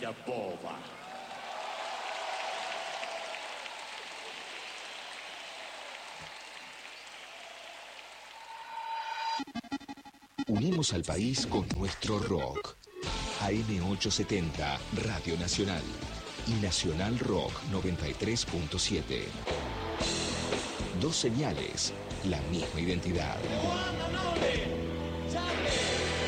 vieja boba. Unimos al país con nuestro rock. AM870, Radio Nacional. Y Nacional Rock 93.7. Dos señales, la misma identidad.